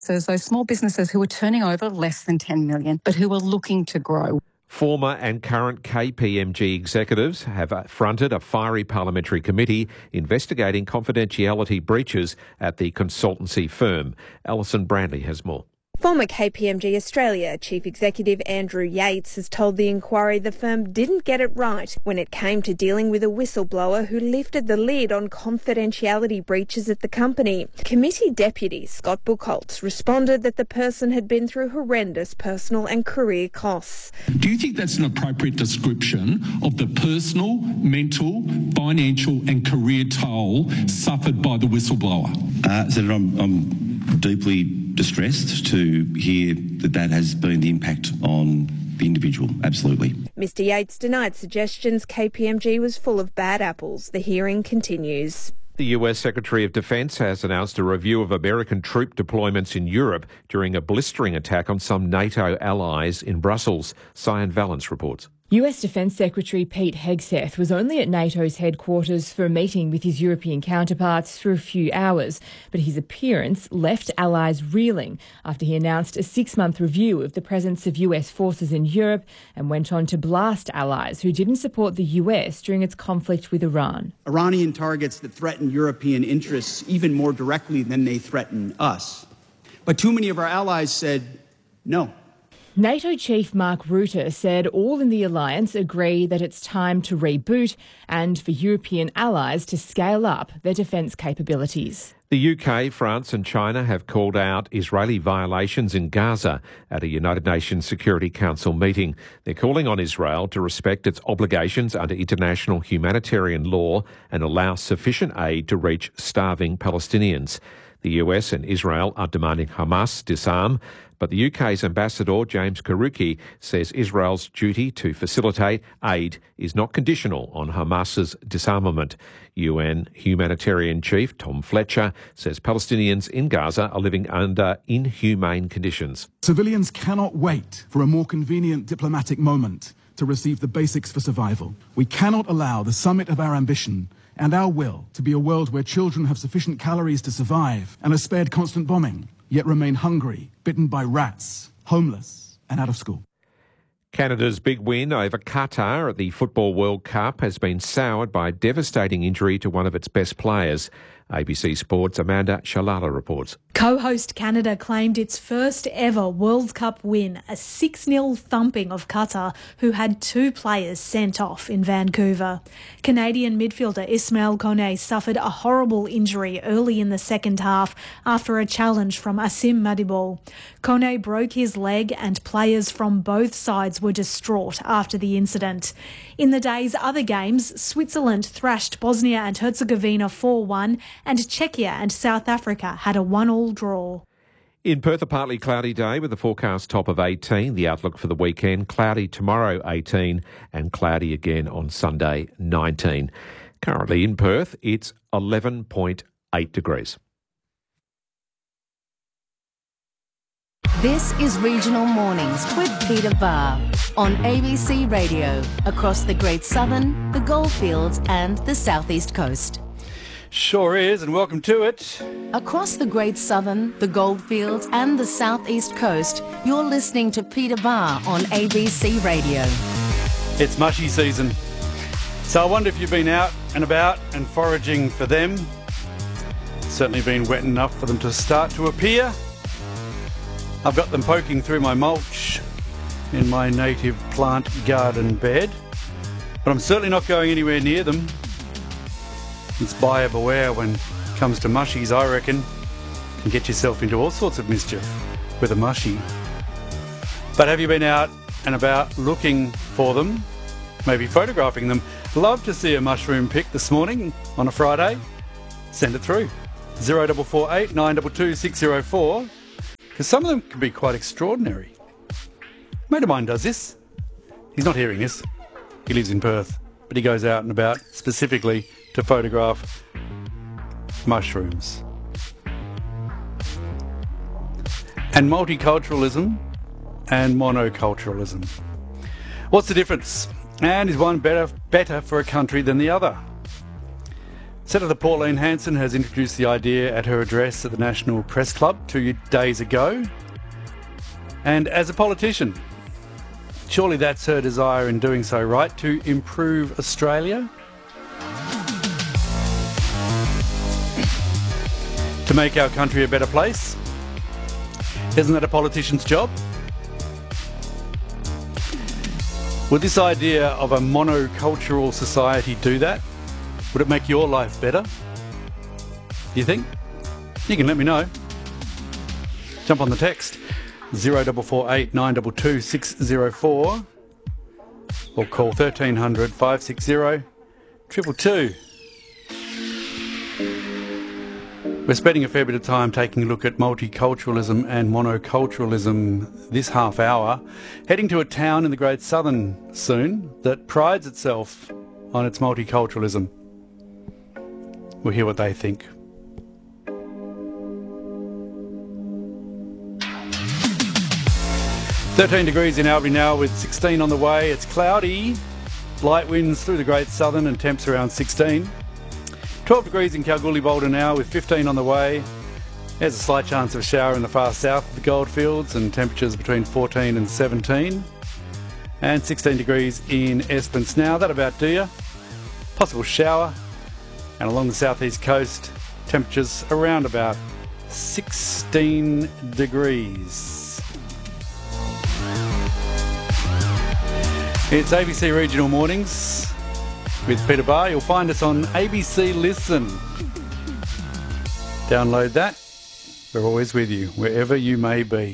So those small businesses who are turning over less than 10 million, but who are looking to grow. Former and current KPMG executives have fronted a fiery parliamentary committee investigating confidentiality breaches at the consultancy firm. Alison Brandley has more. Former KPMG Australia Chief Executive Andrew Yates has told the inquiry the firm didn't get it right when it came to dealing with a whistleblower who lifted the lid on confidentiality breaches at the company. Committee Deputy Scott Buchholz responded that the person had been through horrendous personal and career costs. Do you think that's an appropriate description of the personal, mental, financial and career toll suffered by the whistleblower? Senator, I'm deeply distressed to hear that has been the impact on the individual, absolutely. Mr Yates denied suggestions KPMG was full of bad apples. The hearing continues. The US Secretary of Defence has announced a review of American troop deployments in Europe during a blistering attack on some NATO allies in Brussels. Cyan Valance reports. US Defence Secretary Pete Hegseth was only at NATO's headquarters for a meeting with his European counterparts for a few hours, but his appearance left allies reeling after he announced a 6-month review of the presence of US forces in Europe and went on to blast allies who didn't support the US during its conflict with Iran. Iranian targets that threaten European interests even more directly than they threaten us. But too many of our allies said no. NATO Chief Mark Rutte said all in the alliance agree that it's time to reboot and for European allies to scale up their defence capabilities. The UK, France and China have called out Israeli violations in Gaza at a United Nations Security Council meeting. They're calling on Israel to respect its obligations under international humanitarian law and allow sufficient aid to reach starving Palestinians. The US and Israel are demanding Hamas disarm, but the UK's ambassador, James Kariuki, says Israel's duty to facilitate aid is not conditional on Hamas's disarmament. UN humanitarian chief Tom Fletcher says Palestinians in Gaza are living under inhumane conditions. Civilians cannot wait for a more convenient diplomatic moment to receive the basics for survival. We cannot allow the summit of our ambition and our will to be a world where children have sufficient calories to survive and are spared constant bombing, yet remain hungry, bitten by rats, homeless and out of school. Canada's big win over Qatar at the Football World Cup has been soured by a devastating injury to one of its best players. ABC Sport's Amanda Shalala reports. Co-host Canada claimed its first ever World Cup win, a 6-0 thumping of Qatar, who had 2 players sent off in Vancouver. Canadian midfielder Ismail Kone suffered a horrible injury early in the second half after a challenge from Asim Madibo. Kone broke his leg and players from both sides were distraught after the incident. In the day's other games, Switzerland thrashed Bosnia and Herzegovina 4-1 and Czechia and South Africa had a 1-1 draw. In Perth, a partly cloudy day with a forecast top of 18. The outlook for the weekend, cloudy tomorrow 18 and cloudy again on Sunday 19. Currently in Perth, it's 11.8 degrees. This is Regional Mornings with Peter Barr on ABC Radio across the Great Southern, the Goldfields and the Southeast Coast. Sure is, and welcome to it. Across the Great Southern, the Goldfields and the Southeast Coast, you're listening to Peter Barr on ABC Radio. It's mushy season, so I wonder if you've been out and about and foraging for them. It's certainly been wet enough for them to start to appear. I've got them poking through my mulch in my native plant garden bed, but I'm certainly not going anywhere near them. It's buyer beware when it comes to mushies, I reckon. You can get yourself into all sorts of mischief with a mushie. But have you been out and about looking for them, maybe photographing them? Love to see a mushroom pic this morning on a Friday. Send it through. 0448 922 604. Because some of them can be quite extraordinary. A mate of mine does this. He's not hearing this. He lives in Perth, but he goes out and about specifically to photograph mushrooms. And multiculturalism and monoculturalism. What's the difference? And is one better for a country than the other? Senator Pauline Hanson has introduced the idea at her address at the National Press Club 2 days ago. And as a politician, surely that's her desire in doing so, right? To improve Australia? To make our country a better place? Isn't that a politician's job? Would this idea of a monocultural society do that? Would it make your life better? Do you think? You can let me know. Jump on the text 0448 922 604 or call 1300 560 222. We're spending a fair bit of time taking a look at multiculturalism and monoculturalism this half hour, heading to a town in the Great Southern soon that prides itself on its multiculturalism. We'll hear what they think. "13 degrees in Albury now with 16 on the way. It's cloudy, light winds through the Great Southern and temps around 16. 12 degrees in Kalgoorlie-Boulder now with 15 on the way. There's a slight chance of a shower in the far south of the goldfields and temperatures between 14 and 17. And 16 degrees in Esperance now. That about do you. Possible shower. And along the southeast coast, temperatures around about 16 degrees. It's ABC Regional Mornings with Peter Barr. You'll find us on ABC Listen. Download that. We're always with you, wherever you may be.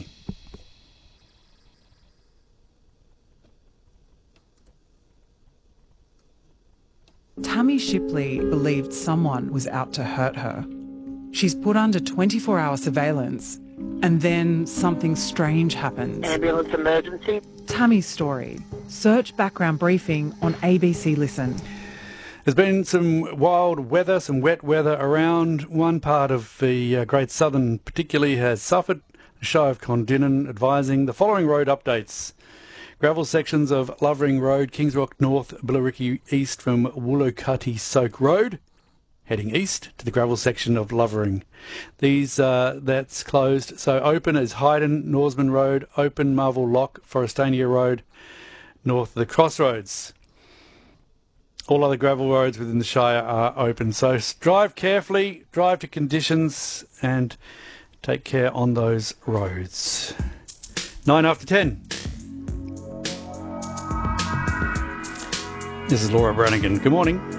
Tammy Shipley believed someone was out to hurt her. She's put under 24-hour surveillance, and then something strange happens. Ambulance emergency. Tammy's story. Search background briefing on ABC Listen. There's been some wild weather, some wet weather around. One part of the Great Southern particularly has suffered. Shire of Clondinan advising the following road updates. Gravel sections of Lovering Road, Kingsrock North, Billericay East from Woolocutty Soak Road, heading east to the gravel section of Lovering. That's closed. So open is Hayden, Norseman Road, open Marvel Lock, Forestania Road, north of the Crossroads. All other gravel roads within the Shire are open. So drive carefully, drive to conditions, and take care on those roads. 9 after 10. This is Laura Brannigan. Good morning.